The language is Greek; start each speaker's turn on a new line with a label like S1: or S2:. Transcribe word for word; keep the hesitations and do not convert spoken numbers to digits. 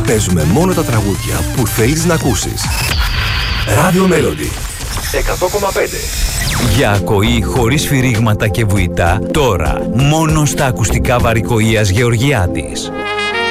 S1: παίζουμε μόνο τα τραγούδια που θέλεις να ακούσεις. Radio Melody εκατό κόμμα πέντε.
S2: Για ακοή χωρίς σφυρίγματα και βουητά, τώρα μόνο στα ακουστικά Βαρικοΐας Γεωργιάδης.